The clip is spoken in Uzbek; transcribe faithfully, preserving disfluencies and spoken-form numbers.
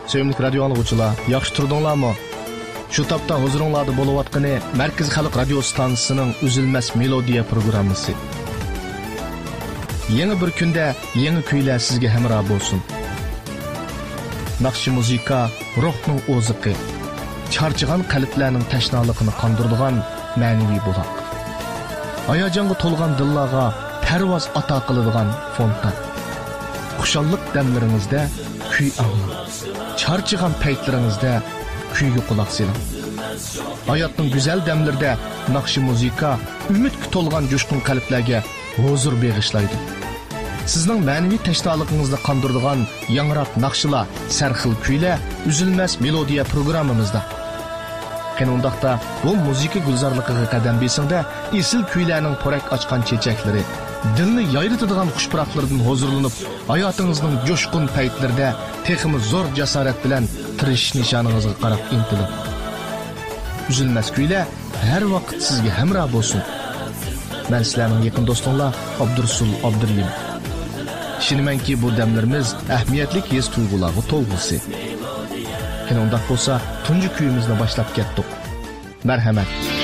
Sevimli radio anlıqçılar, yaxşı turdunlarmı? Şu tapda huzuringlarda bo'layotgani Markaz Xalq radio stansiyasining Üzülmez Melodiya programmasi. Yeni bir kunda yeni kuylar sizga hamroh bo'lsin. Naqshi muzika ruhning o'ziqi, charchigan qalblarning tashnaligini qondiradigan ma'naviy buloq. Hayajonga to'lgan dillarga parvoz ato qiladigan fontan. Xushallik damlaringizda kuy anglang. Charchigan paytlaringizda kuyga quloq soling. Hayotning go'zal damlarida naqshi muzika umidga to'lgan jo'shqin qalblarga huzur bag'ishlaydi. Sizning ma'naviy tashnoligingizni qondiradigan yangroq naqshlar, sarxil kuylar Üzülmez Melodiya programmamizda. Qanundaqda bu muzika gulzorligiga qadam besingda esil kuylarning porak ochgan chechaklari, dilni yayritadigan xushpuroqlardan huzurlanib, hayotingizning jo'shqin paytlarida texmi zo'r jasorat bilan tirishish nishoningizga qarab intilib. Üzülmez kuylar har vaqt sizga hamroh bo'lsin. Men sizlarning yaqin do'stinglar Abdursul Abduriyim. Ishonamanki bu damlarimiz ahamiyatli his tuyg'ularga to'lg'isi. Qani undaq bo'lsa, tunji kuyimizni boshlab ketdik. Marhamat.